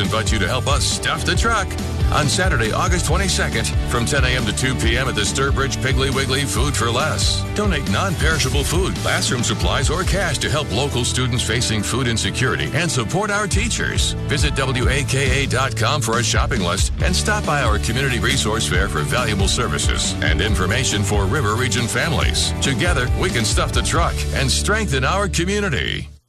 invite you to help us stuff the truck on Saturday, August 22nd from 10 a.m. to 2 p.m. at the Sturbridge Piggly Wiggly Food for Less. Donate non-perishable food, classroom supplies, or cash to help local students facing food insecurity and support our teachers. Visit WAKA.com for a shopping list and stop by our community resource fair for valuable services and information for River Region families. Together, we can stuff the truck and strengthen our community.